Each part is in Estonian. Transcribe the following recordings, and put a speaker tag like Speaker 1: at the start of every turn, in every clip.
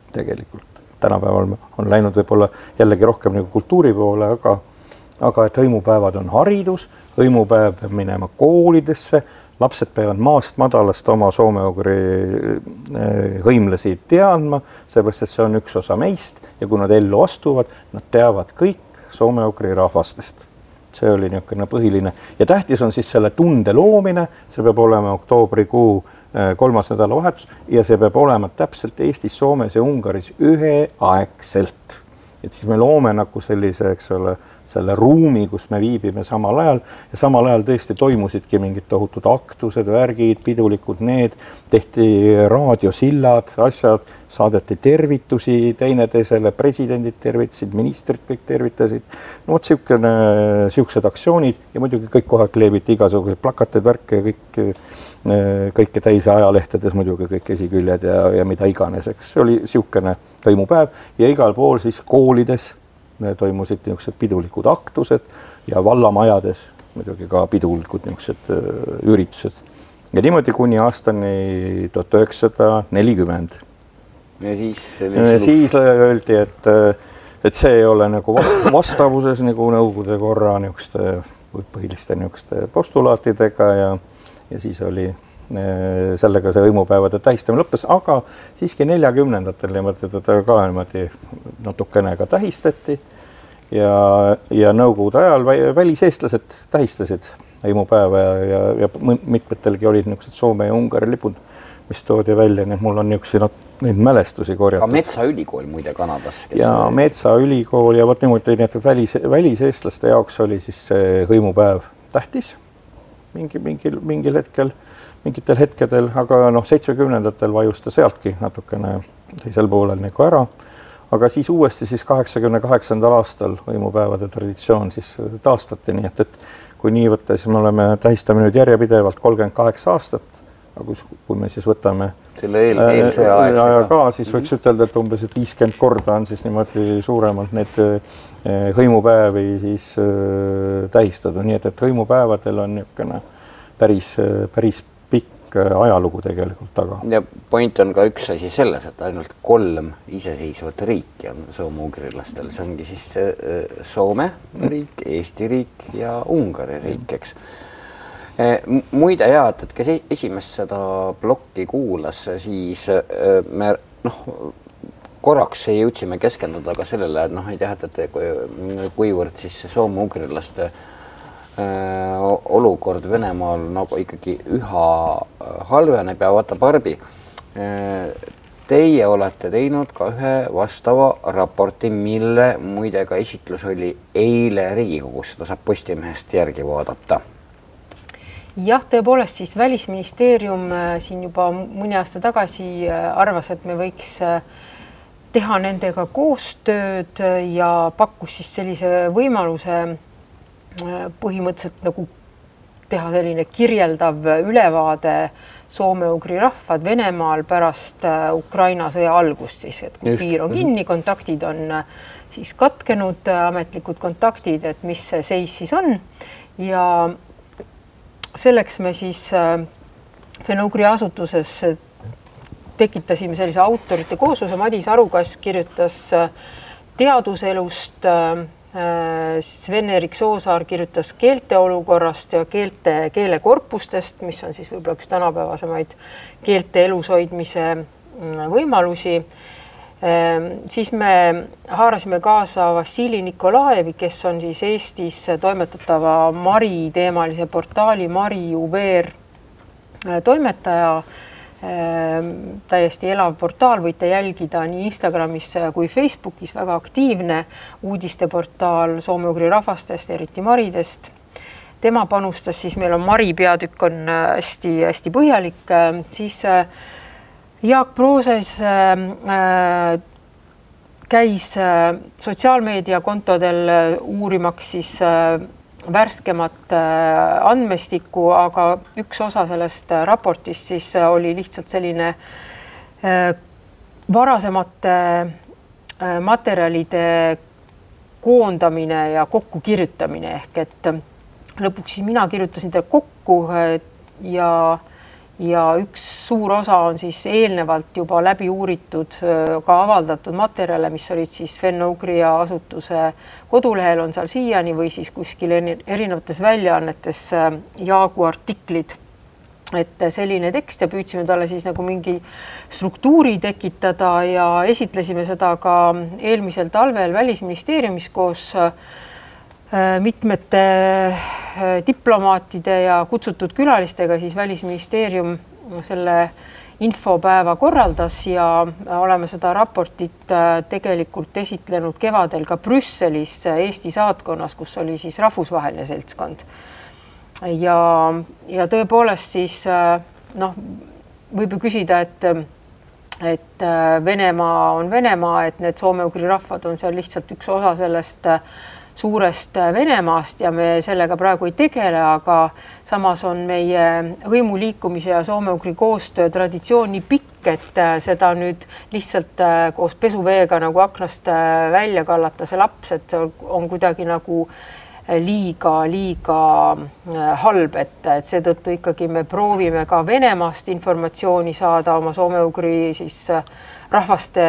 Speaker 1: tegelikult. Tänapäeval on läinud võib-olla jällegi rohkem nagu kultuuri poole, aga et hõimupäevad on haridus, hõimupäev peab minema koolidesse, lapsed peavad maast madalast oma soome-ugri hõimlasi teadma, seepärast, et see on üks osa meist ja kui nad ellu astuvad, nad teavad kõik soome-ugri rahvastest. See oli niisugune põhiline ja tähtis on siis selle tunde loomine, see peab olema oktoobrikuu 3. nädalavahetus ja see peab olema täpselt Eestis, Soomes ja Ungaris üheaegselt. Et siis me loome nagu sellise, eks ole, selle ruumi, kus me viibime samal ajal ja samal ajal tõesti toimusidki mingid tohutud aktused, värgid, pidulikud need, tehti raadiosillad, asjad, saadeti tervitusi teineteisele, presidendid tervitasid, ministrid kõik tervitasid. No vot siuksed aktsioonid ja muidugi kõik kohad kleebiti igasugused plakateid, värke ja kõike täis ajalehtedes muidugi kõik esiküljed ja mida iganes, eks. See oli siukene hõimupäev ja igal pool siis koolides toimusid niisugused pidulikud aktused ja vallamajades muidugi ka pidulikud niisugused üritused. Ja niimoodi kuni aastani 1940.
Speaker 2: Ja
Speaker 1: siis öeldi, et see ei ole nagu vastavuses nagu nõukogude korra niisuguste põhiliste niisuguste postulaatidega ja siis oli sellega see hõimupäevade tähistamine lõppes, aga siiski 40-ndatel teda ka niimoodi natukene ka tähistati ja nõukogude ajal väliseestlased tähistasid hõimupäeva ja mitmetelgi olid niisugused Soome ja Ungari lipud, mis toodi välja, nii et mul on niisuguseid neid mälestusi korjatud.
Speaker 2: Ka Metsaülikool muide Kanadas.
Speaker 1: Ja Metsaülikool ja võt niimoodi, et väliseestlaste jaoks oli siis see hõimupäev tähtis mingil hetkel. Mingitel hetkedel, aga 70-ndatel vajus ta sealtki natukene teisel poolel nagu ära. Aga siis uuesti siis 88. aastal hõimupäevade traditsioon siis taastati, nii et kui nii võtta, siis me oleme tähistame nüüd järjepidevalt 38 aastat, aga kui me siis võtame
Speaker 2: selle eelsõja aega
Speaker 1: ka, siis võiks ütelda, et umbes 50 korda on siis niimoodi suuremalt need hõimupäevi siis tähistatud, nii et hõimupäevadel on niisugune päris ajalugu tegelikult taga.
Speaker 2: Ja point on ka üks asi selles, et ainult 3 iseseisvat riiki on soome-ugrilastel. See ongi siis Soome riik, Eesti riik ja Ungari riik, eks. Muide et kes esimest seda plokki kuulas, siis me korraks jõudsime keskenduda ka sellele, et kuivõrd siis soome-ugrilaste olukord Venemaal nagu ikkagi üha halveneb ja vaata Barbi. Teie olete teinud ka ühe vastava raporti, mille muide ka esitlus oli eile Riigikogus, seda saab Postimehest järgi vaadata.
Speaker 3: Jah, tõepoolest siis Välisministeerium siin juba mõni aasta tagasi arvas, et me võiks teha nendega koostööd ja pakkus siis sellise võimaluse põhimõtteliselt nagu teha selline kirjeldav ülevaade soome-ugri rahvad Venemaal pärast Ukraina sõja algust siis, et kui piir on kinni, kontaktid on siis katkenud, ametlikud kontaktid, et mis see seis siis on ja selleks me siis Fenugri asutuses tekitasime sellise autorite koosluse, Madis Arukas kirjutas teaduselust, Sven-Erik Soosaar kirjutas keelte olukorrast ja keelekorpustest, mis on siis võib-olla üks tänapäevasemaid keelte elus hoidmise võimalusi. Siis me haarasime kaasa Vassili Nikolaevi, kes on siis Eestis toimetatava Mari teemalise portaali Mari Uveer toimetaja, täiesti elav portaal, võite jälgida nii Instagramis kui Facebookis, väga aktiivne uudisteportaal soome-ugri rahvastest, eriti maridest. Tema panustas, siis meil on Mari peatükk on hästi põhjalik, siis Jaak Prooses käis sotsiaalmeedia kontodel uurimaks siis värskemat andmestikku, aga üks osa sellest raportist siis oli lihtsalt selline varasemate materjalide koondamine ja kokkukirjutamine ehk et lõpuks siis mina kirjutasin ta kokku ja üks suur osa on siis eelnevalt juba läbi uuritud, ka avaldatud materjale, mis olid siis Fenno-Ugria asutuse kodulehel on seal siiani või siis kuskil erinevates väljaannetes Jaagu artiklid. Et selline tekst ja püüdsime talle siis nagu mingi struktuuri tekitada ja esitlesime seda ka eelmisel talvel Välisministeeriumis koos mitmete diplomaatide ja kutsutud külalistega, siis Välisministeerium selle infopäeva korraldas ja oleme seda raportit tegelikult esitlenud kevadel ka Brüsselis Eesti saatkonnas, kus oli siis rahvusvaheline seltskond. Ja tõepoolest siis võib ju küsida, et Venemaa on Venemaa, et need soome-ugri rahvad on seal lihtsalt üks osa sellest suurest Venemaast ja me sellega praegu ei tegele, aga samas on meie hõimuliikumise ja soome-ugri koostöö traditsioon nii pikk, et seda nüüd lihtsalt koos pesuveega nagu aknast välja kallata see laps, et see on kuidagi nagu liiga halb, et seetõttu ikkagi me proovime ka Venemaast informatsiooni saada oma soome-ugri siis rahvaste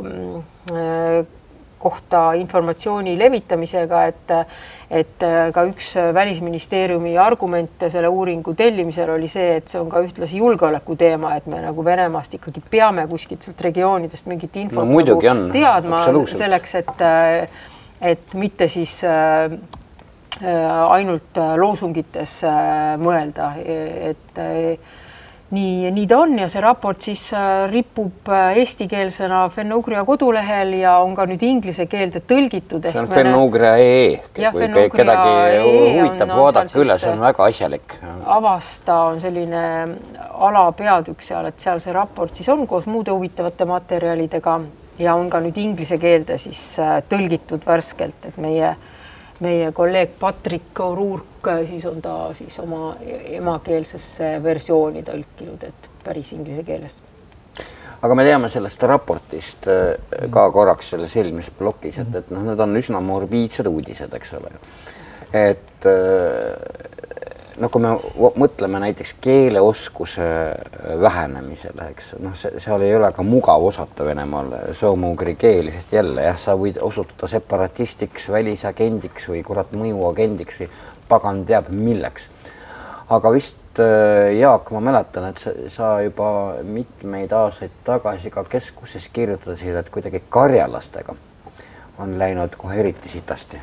Speaker 3: kohta informatsiooni levitamisega, et ka üks Välisministeeriumi argumente selle uuringu tellimisel oli see, et see on ka ühtlasi julgeoleku teema, et me nagu Venemaast ikkagi peame kuskilt sealt regioonidest mingit infot teadma selleks, et mitte siis ainult loosungites mõelda, et nii ta on ja see raport siis ripub eestikeelsena Fenno-Ugria kodulehel ja on ka nüüd inglise keelde tõlgitud.
Speaker 2: See on Fenno-Ugria.ee, kui kedagi huvitab vaadata üle, see on väga asjalik.
Speaker 3: Avasta on selline alapeatükk seal, et seal see raport siis on koos muude huvitavate materjalidega ja on ka nüüd inglise keelde siis tõlgitud värskelt, et meie kolleeg Patrik O'Rourke siis on ta siis oma emakeelsesse versiooni tõlkinud, et päris inglise keeles.
Speaker 2: Aga me teame sellest raportist ka korraks selles eelmises plokis, et need on üsna morbiidsed uudised, eks ole. Et kui me mõtleme näiteks keeleoskuse vähenemisele, eks, seal ei ole ka mugav osata Venemaal soome-ugri keeli, sest jälle, sa võid osutuda separatistiks, välisagendiks või kurat mõjuagendiks või pagan teab milleks. Aga vist, Jaak, ma mäletan, et sa juba mitmeid aastaid tagasi ka keskuses kirjutasid, et kuidagi karjalastega on läinud kohe eriti sitasti.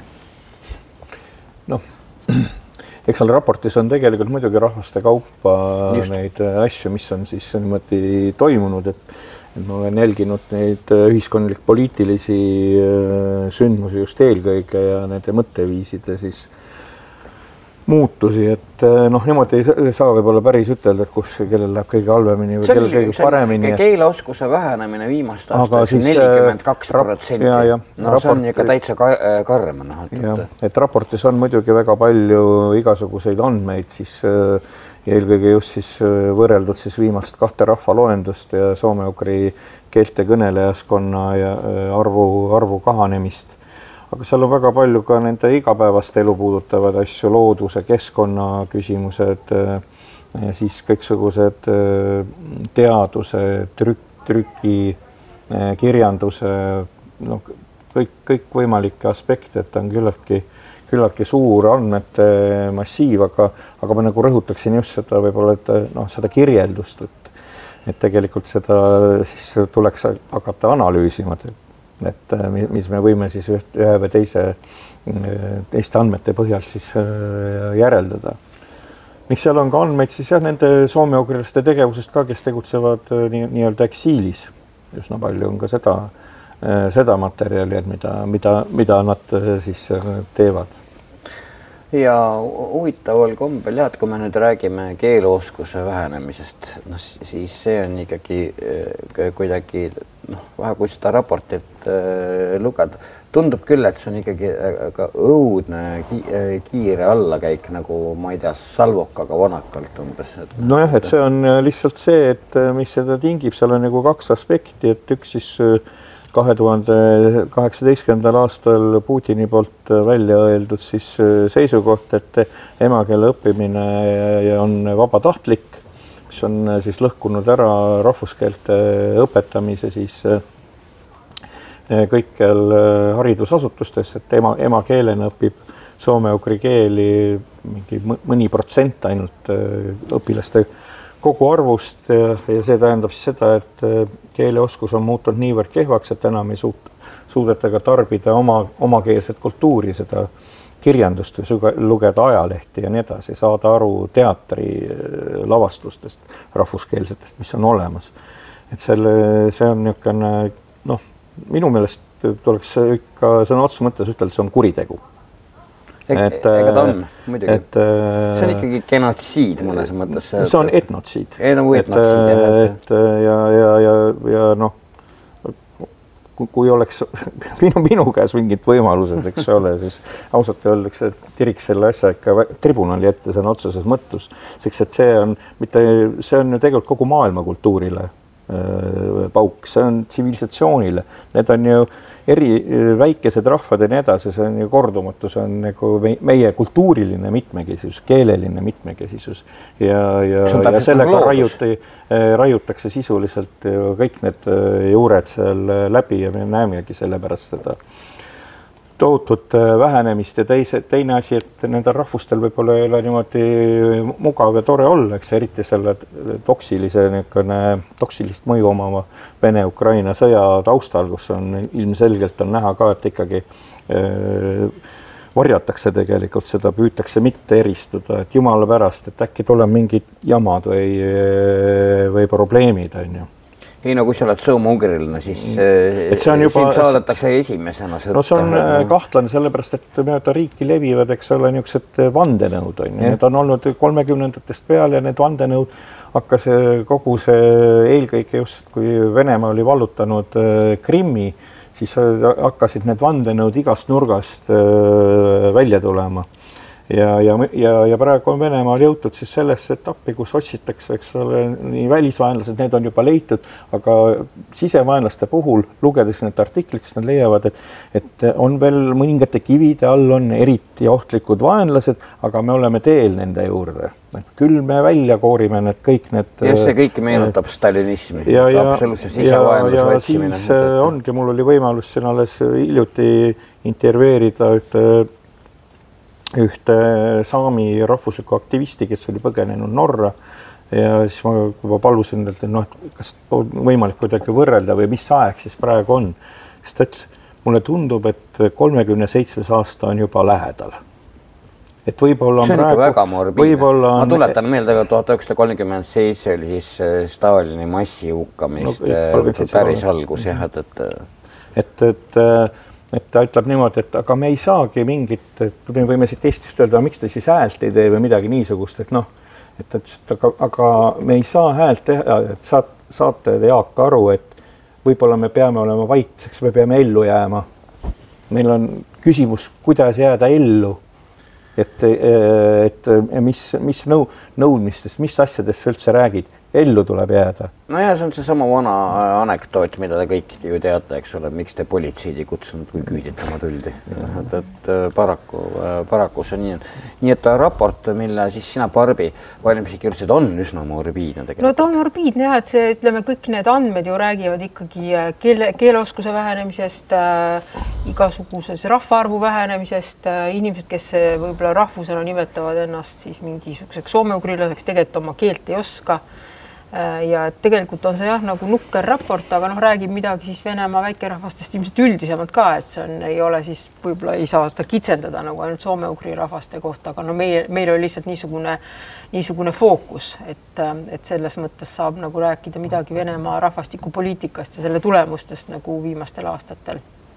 Speaker 1: Eks seal raportis on tegelikult muidugi rahvaste kaupa neid asju, mis on siis niimoodi toimunud, et ma olen jälginud neid ühiskondlik-poliitilisi sündmusi just eelkõige ja nende mõtteviiside siis muutusi, et niimoodi ei saa võib-olla päris ütelda, et kellel läheb kõige halvemini või kellel kõige paremini.
Speaker 2: Keeleoskuse vähenemine viimast aastast 42%. See on ikka täitsa karm.
Speaker 1: Et raportis on muidugi väga palju igasuguseid andmeid, siis eelkõige just siis võrreldud siis viimast 2 rahvaloendust ja soome-ugri keelte kõnelejaskonna ja arvu kahanemist. Aga seal on väga palju ka nende igapäevast elu puudutavad asju, looduse, keskkonna küsimused, siis kõiksugused teaduse, trüki, kirjanduse, kõik võimalikke aspekte, et on küllaltki suur andmete massiiv, aga ma nagu rõhutaksin just seda võib-olla, et seda kirjeldust, et tegelikult seda siis tuleks hakata analüüsima, et mis me võime siis ühe või teiste andmete põhjal siis järeldada. Mis seal on ka andmeid siis nende soome-ugrilaste tegevusest ka, kes tegutsevad nii-öelda eksiilis. Üsna palju on ka seda materjali, mida nad siis teevad.
Speaker 2: Ja huvitaval kombel, et kui me nüüd räägime keeleoskuse vähenemisest, siis see on ikkagi kuidagi, vähe kui seda raportit lugeda, tundub küll, et see on ikkagi ka õudne kiire allakäik, nagu ma ei tea, salvokaga vanakalt umbes.
Speaker 1: Nojah, et see on lihtsalt see, et mis seda tingib, seal on nagu 2 aspekti, et üks siis 2018. aastal Putini poolt välja öeldud siis seisukoht, et emakeele õppimine on vabatahtlik, mis on siis lõhkunud ära rahvuskeelte õpetamise siis kõikjal haridusasutustes, et emakeelena õpib soome-ugri keeli mingi mõni protsent ainult õpilaste koguarvust ja see tähendab siis seda, et keeleoskus on muutunud niivõrd kehvaks, et enam ei suudeta ka tarbida omakeelset kultuuri, seda kirjandust või lugeda ajalehti ja nii edasi, saada aru teatri lavastustest rahvuskeelsetest, mis on olemas. Et see on niisugune, minu meelest tuleks ikka sõna otseses mõttes ütelda, see on kuritegu.
Speaker 2: Ega ta on, muidugi. See on ikkagi genotsiid mõnes mõttes.
Speaker 1: See on etnotsiid. Ja kui oleks minu käes mingid võimalused, eks ole, siis ausalt öeldakse, et tiriks selle asja ikka tribunali ette, see on otseses mõttus. Seks, et see on ju tegelikult kogu maailma kultuurile pauk, see on tsivilisatsioonile, need on ju väikesed rahvad ja nii edasi, see on ju kordumatu, see on nagu meie kultuuriline mitmekesisus, keeleline mitmekesisus ja sellega raiutakse sisuliselt ju kõik need juured seal läbi ja me näemegi sellepärast seda tohutut vähenemist ja teine asi, et nendel rahvustel võib-olla ei ole niimoodi mugav ja tore olla, eks eriti selle toksilist mõju omava Vene-Ukraina sõja taustal, kus on ilmselgelt on näha ka, et ikkagi varjatakse tegelikult seda, püütakse mitte eristuda, et jumala pärast, et äkki tuleb mingid jamad või probleemid, on ju.
Speaker 2: Ei, kui sa oled soome-ugriline, siis sind saadetakse esimesena sõtta.
Speaker 1: No see on kahtlane sellepärast, et mööda riiki levivad, eks ole, niisugused vandenõud on. Need on olnud 30-ndatest peale ja need vandenõud hakkas kogu see eelkõige just, kui Venemaa oli vallutanud Krimmi, siis hakkasid need vandenõud igast nurgast välja tulema. Ja praegu on Venemaal jõutud siis sellesse etappi, kus otsitakse, eks ole, nii välisvaenlased, need on juba leitud, aga sisevaenlaste puhul, lugedes need artiklid, siis nad leiavad, et on veel mõningate kivide all on eriti ohtlikud vaenlased, aga me oleme teel nende juurde. Küll me välja koorime need kõik need...
Speaker 2: Ja see kõik meenutab stalinismi. Ja
Speaker 1: siis ongi, mul oli võimalus siin alles hiljuti intervjueerida ühte saami rahvusliku aktivisti, kes oli põgenenud Norra ja siis ma juba palusin, et kas on võimalik kuidagi võrrelda või mis aeg siis praegu on. Siis ta ütles, mulle tundub, et 37 aasta on juba lähedal. Et võib-olla
Speaker 2: see on
Speaker 1: praegu,
Speaker 2: ikka väga morbiidne. Ma tuletan meelde, et 1937 oli siis Stalini massi hukkamist päris algus.
Speaker 1: Et ta ütleb niimoodi, et aga me ei saagi mingit, et me võime siit Eestist öelda, miks te siis häält ei tee või midagi niisugust, aga me ei saa häält teha, et saate Jaak aru, et võib-olla me peame olema vaitseks, me peame ellu jääma. Meil on küsimus, kuidas jääda ellu, et mis nõudmistest, mis asjadest sa üldse räägid, ellu tuleb jääda.
Speaker 2: No ja see on see sama vana anekdoot, mida te kõik ju teate, eks ole, miks te politseid ei kutsunud, kui küüditama tuldi. Et paraku see nii on. Nii et raport, mille siis sina Barbi valimisi kirjutasid, on üsna morbiidne tegelikult.
Speaker 3: No ta on morbiidne jah, et see, ütleme, kõik need andmed ju räägivad ikkagi keeleoskuse vähenemisest, igasuguses rahvaarvu vähenemisest, inimesed, kes võib-olla rahvusena nimetavad ennast siis mingisuguseks soome-ugrilaseks, tegelikult oma keelt ei oska. Ja tegelikult on see jah nagu nukker raport, aga räägib midagi siis Venemaa väikerahvastest ilmselt üldisemalt ka, et see ei ole siis, võib-olla ei saa seda kitsendada nagu ainult soome-ugri rahvaste kohta, aga meil oli lihtsalt niisugune fookus, et selles mõttes saab nagu rääkida midagi Venemaa rahvastikupoliitikast ja selle tulemustest nagu viimastel aastatel.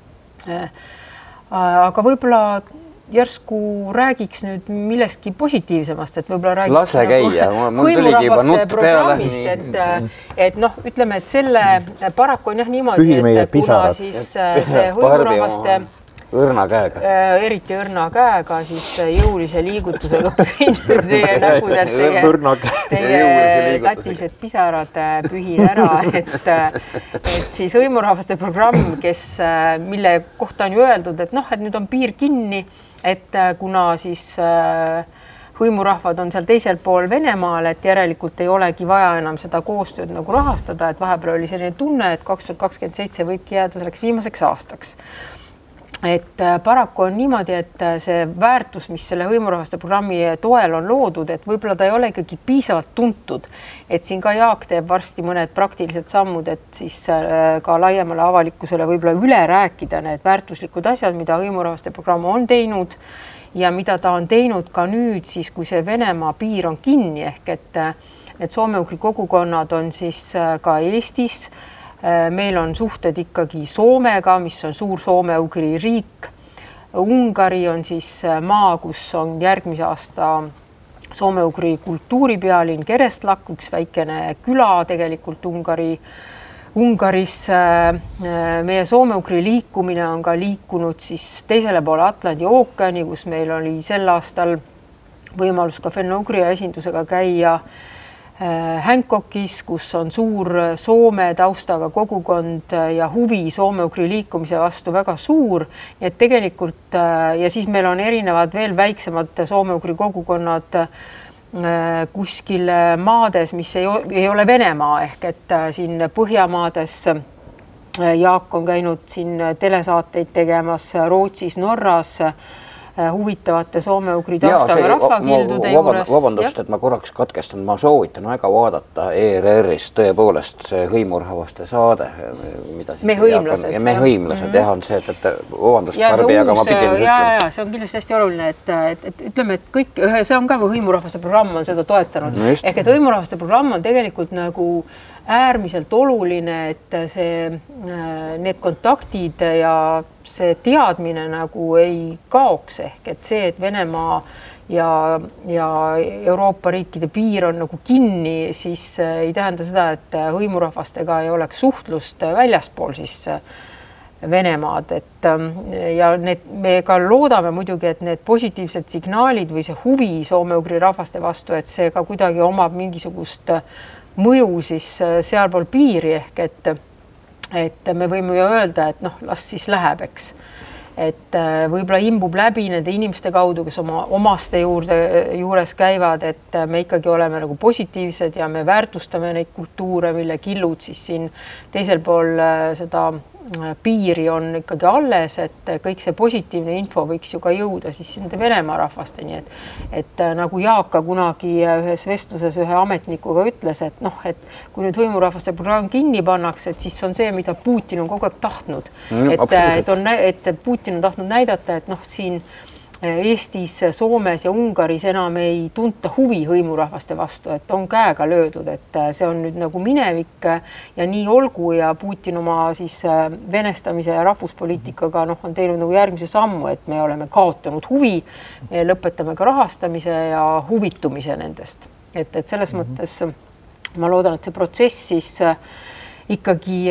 Speaker 3: Aga võib-olla järsku räägiks nüüd millestki positiivsemast, et võib-olla räägiks
Speaker 2: lase käia, mul tuligi juba nutt peale.
Speaker 3: Et ütleme, et selle paraku on jah niimoodi, et kuna siis see hõimurahvaste
Speaker 2: õrna käega.
Speaker 3: Eriti õrna käega, siis jõulise liigutusega pühin teie nägudelt, teie tatised pisarad pühin ära, et siis hõimurahvaste programm, mille kohta on ju öeldud, et nüüd on piir kinni, et kuna siis hõimurahvad on seal teisel pool Venemaal, et järelikult ei olegi vaja enam seda koostööd nagu rahastada, et vahepeal oli selline tunne, et 2027 võibki jääda selleks viimaseks aastaks. Et paraku on niimoodi, et see väärtus, mis selle hõimurahvaste programmi toel on loodud, et võib-olla ta ei ole ikkagi piisavalt tuntud, et siin ka Jaak teeb varsti mõned praktilised sammud, et siis ka laiemale avalikkusele võib-olla üle rääkida need väärtuslikud asjad, mida hõimurahvaste programm on teinud ja mida ta on teinud ka nüüd siis, kui see Venemaa piir on kinni, ehk et need soome-ugri kogukonnad on siis ka Eestis. Meil on suhted ikkagi Soomega, mis on suur soome-ugri riik. Ungari on siis maa, kus on järgmise aasta soome-ugri kultuuripealinn Kerestlak, üks väikene küla tegelikult Ungaris. Meie soome-ugri liikumine on ka liikunud siis teisele poole Atlandi ookeani, kus meil oli sel aastal võimalus ka Fenno-Ugria esindusega käia Hancockis, kus on suur Soome taustaga kogukond ja huvi soome-ugri liikumise vastu väga suur. Et tegelikult ja siis meil on erinevad veel väiksemad soome-ugri kogukonnad kuskil maades, mis ei ole Venemaa, ehk et siin Põhjamaades Jaak on käinud siin telesaateid tegemas Rootsis, Norras, huvitavate soome-ugri taustaga rahvakildude juures.
Speaker 2: Vabandust, et ma korraks katkestan, ma soovitan väga vaadata ERR-is tõepoolest see hõimurahvaste saade, mida siis
Speaker 3: Me hõimlased
Speaker 2: on see, et vabandust, Barbi, aga ma pidin ütlema.
Speaker 3: Ja, see on kindlasti hästi oluline, et ütleme, et kõik, see on ka hõimurahvaste programm on seda toetanud. Ehk et hõimurahvaste programm on tegelikult nagu äärmiselt oluline, et need kontaktid ja see teadmine nagu ei kaoks, ehk et see, et Venemaa ja Euroopa riikide piir on nagu kinni, siis ei tähenda seda, et hõimurahvastega ei oleks suhtlust väljaspool siis Venemaad, et ja me ka loodame muidugi, et need positiivsed signaalid või see huvi soome-ugri rahvaste vastu, et see ka kuidagi omab mingisugust mõju siis sealpool piiri, ehk et me võime ju öelda, et las siis läheb, eks. Et võib-olla imbub läbi nende inimeste kaudu, kes oma omaste juures käivad, et me ikkagi oleme nagu positiivsed ja me väärtustame neid kultuure, mille killud siis siin teisel pool seda piiri on ikkagi alles, et kõik see positiivne info võiks ju ka jõuda siis nende Venemaa rahvasteni, et nagu Jaaka kunagi ühes vestluses ühe ametnikuga ütles, et et kui nüüd hõimurahvaste programm kinni pannakse, et siis on see, mida Putin on kogu aeg tahtnud. Et Putin on tahtnud näidata, et siin Eestis, Soomes ja Ungaris enam ei tunta huvi hõimurahvaste vastu, et on käega löödud, et see on nüüd nagu minevik ja nii olgu ja Putin oma siis venestamise ja rahvuspoliitikaga on teinud nagu järgmise sammu, et me oleme kaotanud huvi, me lõpetame ka rahastamise ja huvitumise nendest. Et selles mõttes ma loodan, et see protsess siis ikkagi,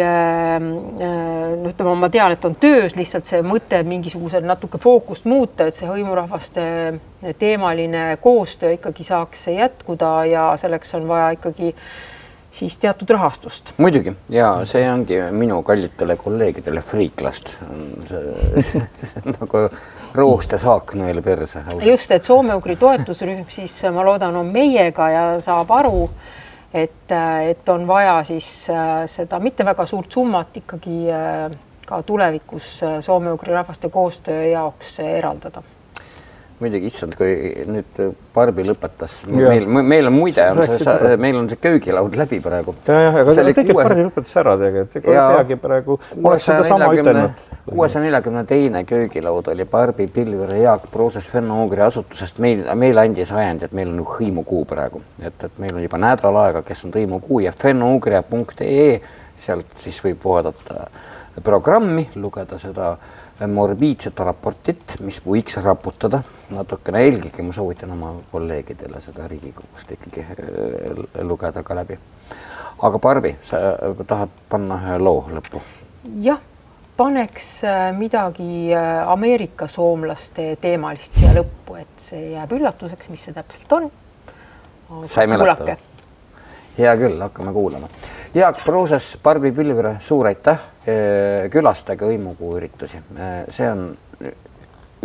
Speaker 3: ma tean, et on töös lihtsalt see mõte mingisugusel natuke fookust muuta, et see hõimurahvaste teemaline koostöö ikkagi saaks jätkuda ja selleks on vaja ikkagi siis teatud rahastust.
Speaker 2: Muidugi, ja see ongi minu kallitele kolleegidele friiklast. See nagu rooste saak neile perse.
Speaker 3: Just, et soome-ugri toetusrühm siis ma loodan on meiega ja saab aru, et on vaja siis seda mitte väga suurt summat ikkagi ka tulevikus soome-ugri rahvaste koostöö jaoks eraldada.
Speaker 2: Muidugi, issand, kui nüüd Barbi lõpetas, meil on muide, meil on see köögilaud läbi praegu.
Speaker 1: Aga tegelikult Barbi lõpetas ära tegelikult, peagi praegu oleks seda sama ütelnud.
Speaker 2: 642. köögilaud oli Barbi Pilvere Jaak Prooses Fenno-Ugri asutusest. Meil andis ajend, et meil on hõimukuu praegu. Et meil on juba nädal aega, kes on hõimukuu ja fennougria.ee, sealt siis võib vaadata programmi, lugeda seda morbiidset raportit, mis võiks raputada natukene eelkõige, ma soovitan oma kolleegidele seda Riigikogust ikkagi lugeda ka läbi. Aga Barbi, sa tahad panna ühe loo lõppu?
Speaker 3: Jah, paneks midagi Ameerika soomlaste teemalist siia lõppu, et see jääb üllatuseks, mis see täpselt on.
Speaker 2: Saime ületada. Hea küll, hakkame kuulama. Jaak Prooses, Barbi Pilvere, suur aitäh, külastage hõimukuu üritusi. See on üks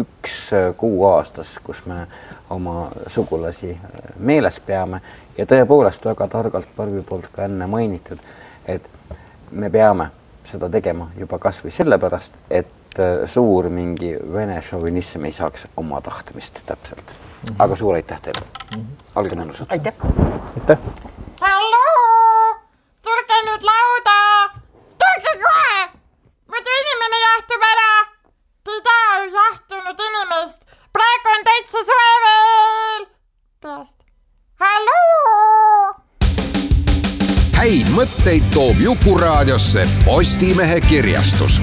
Speaker 2: kuu aastas, kus me oma sugulasi meeles peame ja tõepoolest väga targalt Barbi poolt ka enne mainitud, et me peame seda tegema juba kas või sellepärast, et suur mingi vene šovinism ei saaks oma tahtmist täpselt. Aga suur aitäh teile. Olge mõnusad.
Speaker 3: Aitäh.
Speaker 1: Aitäh.
Speaker 4: Halloo! Tulge nüüd lauda! Tulge kohe! Muidu inimene jahtub ära! Te ei taha jahtunud inimest! Praegu on täitsa soe veel! Peast. Halloo!
Speaker 5: Häid mõtteid toob Jukuraadiosse Postimehe kirjastus.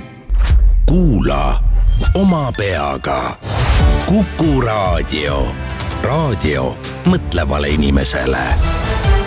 Speaker 5: Kuula oma peaga. Kuku Raadio. Raadio mõtlevale inimesele.